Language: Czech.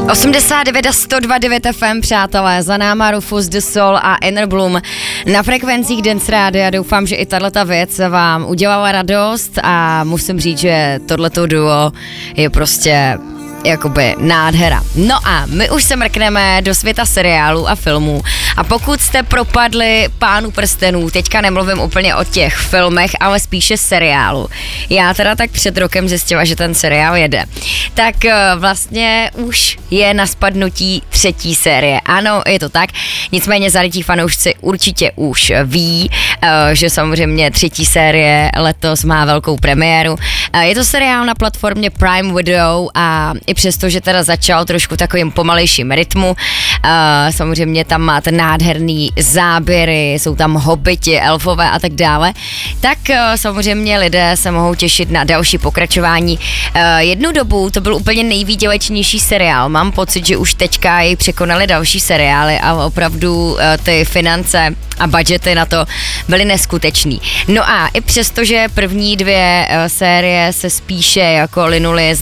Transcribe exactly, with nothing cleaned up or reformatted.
osmdesát devět a sto dva devět F M, přátelé, za náma Rufus The Soul a Inner Bloom na frekvencích Dance Rádia. Doufám, že i tato věc vám udělala radost a musím říct, že tohleto duo je prostě jakoby nádhera. No a my už se mrkneme do světa seriálů a filmů a pokud jste propadli Pánu prstenů, teďka nemluvím úplně o těch filmech, ale spíše seriálu. Já teda tak před rokem zjistila, že ten seriál jede. Tak vlastně už je na spadnutí třetí série. Ano, je to tak. Nicméně zarytí fanoušci určitě už ví, že samozřejmě třetí série letos má velkou premiéru. Je to seriál na platformě Prime Video a i přesto, že teda začal trošku takovým pomalejším rytmu, samozřejmě tam máte nádherný záběry, jsou tam hobiti, elfové a tak dále, tak samozřejmě lidé se mohou těšit na další pokračování. Jednu dobu to byl úplně nejvýdělečnější seriál. Mám pocit, že už teďka jej překonaly další seriály a opravdu ty finance a budžety na to byly neskutečný. No a i přesto, že první dvě série se spíše jako linuly